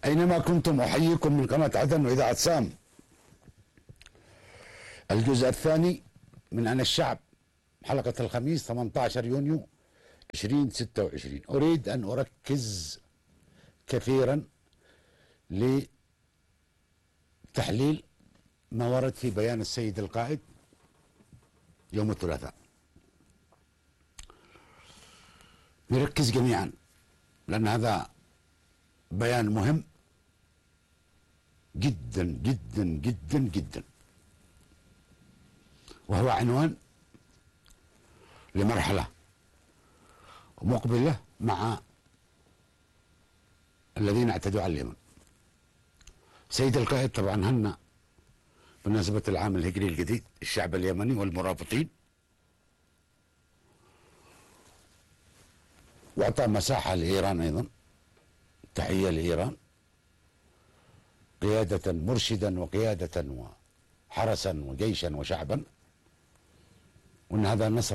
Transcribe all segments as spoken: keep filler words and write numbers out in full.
أينما كنتم أحييكم من قناة عدن وإذاعة سام. الجزء الثاني من أنا الشعب، حلقة الخميس ثمانية عشر يونيو ألفين وستة وعشرين. أريد أن أركز كثيرا لتحليل ما ورد في بيان السيد القائد يوم الثلاثاء. نركز جميعا لأن هذا بيان مهم جدا جدا جدا جدا، وهو عنوان لمرحلة مقبلة مع الذين اعتدوا على اليمن. سيد القائد طبعا هنا بمناسبة العام الهجري الجديد الشعب اليمني والمرابطين، واعطى مساحة لإيران أيضا، تحية لإيران قيادة مرشدا وقيادة وحرسا وجيشا وشعبا، وأن هذا نصر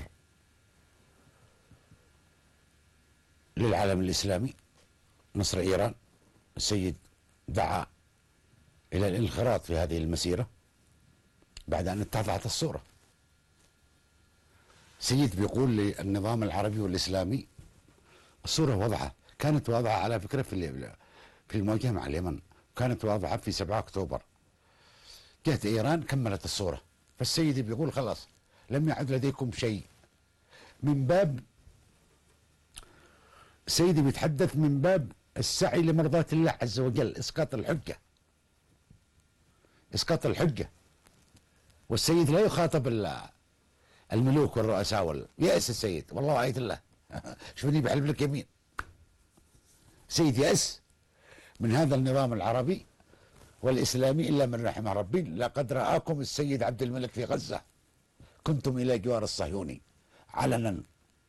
للعالم الإسلامي، نصر إيران. السيد دعا إلى الانخراط في هذه المسيرة بعد أن اتضحت الصورة. سيد بيقول للنظام العربي والإسلامي الصورة واضحة، كانت واضحة على فكرة في في المواجهة مع اليمن، كانت واضحة في سبعة أكتوبر. جهة إيران كملت الصورة، فالسيد بيقول خلاص لم يعد لديكم شيء. من باب سيدي بيتحدث من باب السعي لمرضاة الله عز وجل، إسقاط الحجة، إسقاط الحجة. والسيد لا يخاطب الملوك والرؤساء وال... يأس السيد، والله آية الله شوفني بحلف لك يمين. سيد يأس من هذا النظام العربي والإسلامي إلا من رحم ربي. لقد رآكم السيد عبد الملك في غزة، كنتم إلى جوار الصهيوني علنا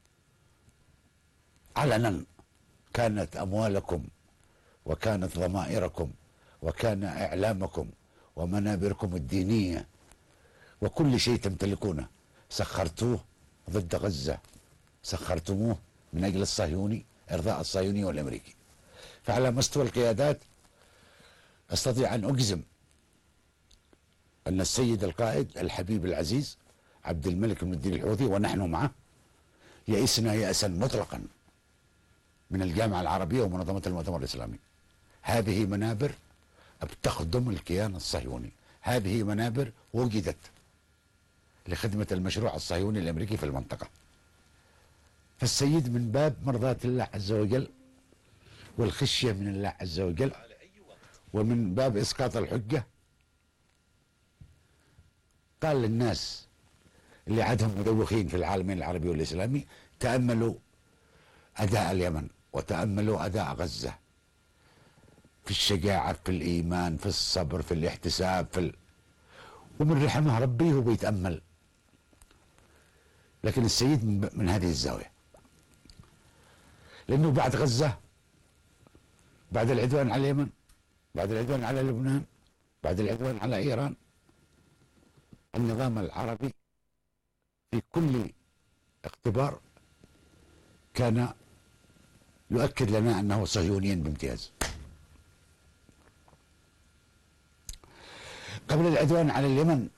علنا، كانت أموالكم وكانت ضمائركم وكان إعلامكم ومنابركم الدينية وكل شيء تمتلكونه سخرتوه ضد غزة، سخرتموه من أجل الصهيوني، إرضاء الصهيوني والأمريكي. فعلى مستوى القيادات أستطيع أن أجزم أن السيد القائد الحبيب العزيز عبد الملك بن الدين الحوثي ونحن معه يئسنا يأسا مطلقا من الجامعة العربية ومنظمة المؤتمر الإسلامي. هذه منابر بتخدم الكيان الصهيوني، هذه منابر وجدت لخدمة المشروع الصهيوني الأمريكي في المنطقة. فالسيد من باب مرضاة الله عز وجل والخشية من الله عز وجل ومن باب إسقاط الحجة قال للناس اللي عندهم مدوخين في العالمين العربي والإسلامي تأملوا أداء اليمن وتأملوا أداء غزة في الشجاعة، في الإيمان، في الصبر، في الاحتساب، في ال... ومن رحمه ربي هو بيتأمل. لكن السيد من, من هذه الزاوية، لأنه بعد غزة، بعد العدوان على اليمن، بعد العدوان على لبنان، بعد العدوان على إيران، النظام العربي في كل اختبار كان يؤكد لنا أنه صهيوني بامتياز. قبل العدوان على اليمن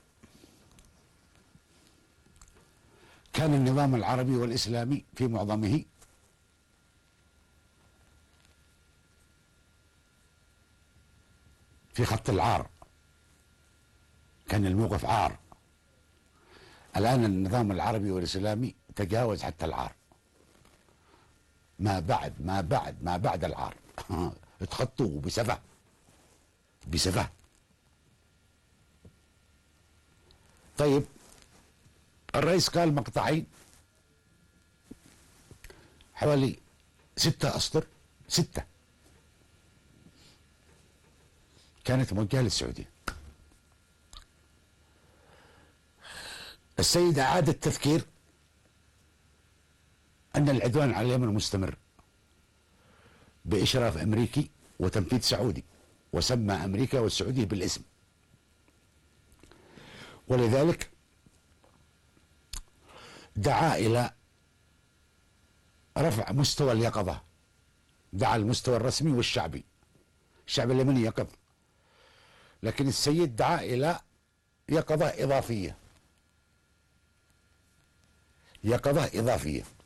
كان النظام العربي والإسلامي في معظمه في خط العار، كان الموقف عار. الآن النظام العربي والإسلامي تجاوز حتى العار، ما بعد ما بعد ما بعد العار اتخطوا بسفه بسفه. طيب الرئيس قال مقطعين حوالي ستة أسطر، ستة كانت موجهة للسعودية. السيد أعاد التذكير أن العدوان على اليمن مستمر بإشراف أمريكي وتنفيذ سعودي، وسمى أمريكا والسعودية بالاسم. ولذلك دعا إلى رفع مستوى اليقظة، دعا المستوى الرسمي والشعبي الشعب اليمني يقظ، لكن السيد دعا إلى يقظة إضافية، يقظة إضافية